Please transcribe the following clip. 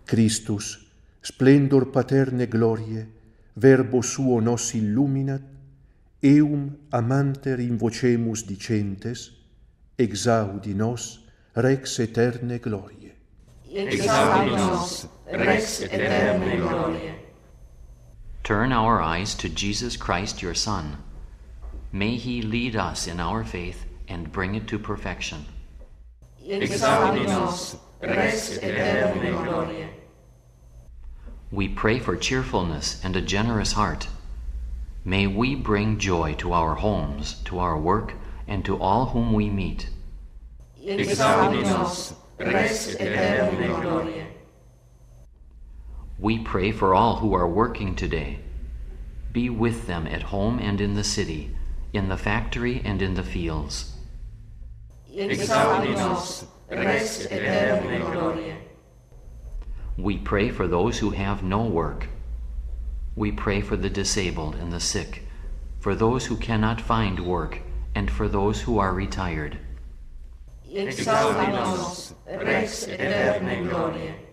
Christus, splendor paterne glorie, verbo suo nos illuminat, eum amanter invocemus dicentes, exaudi nos rex eterne glorie. Exaudi nos rex eterne glorie. Turn our eyes to Jesus Christ, your Son. May he lead us in our faith and bring it to perfection. Exaudi nos rex eterne glorie. We pray for cheerfulness and a generous heart. May we bring joy to our homes, to our work, and to all whom we meet. Exaudi nos rex eterne glorie. We pray for all who are working today. Be with them at home and in the city, in the factory and in the fields. Exaudi nos rex eterne glorie. We pray for those who have no work. We pray for the disabled and the sick, for those who cannot find work, and for those who are retired. Exaudi nos rex eterne glorie.